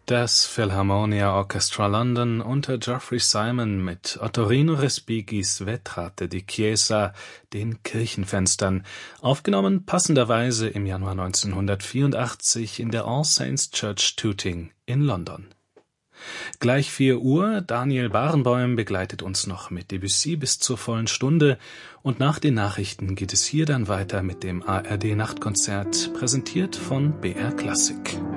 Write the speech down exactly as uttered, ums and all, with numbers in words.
Das Philharmonia Orchestra London unter Geoffrey Simon mit Ottorino Respighi's Vetrate di Chiesa, den Kirchenfenstern, aufgenommen passenderweise im Januar neunzehnhundertvierundachtzig in der All Saints Church Tooting in London. Gleich vier Uhr, Daniel Barenboim begleitet uns noch mit Debussy bis zur vollen Stunde und nach den Nachrichten geht es hier dann weiter mit dem A R D Nachtkonzert, präsentiert von B R Klassik.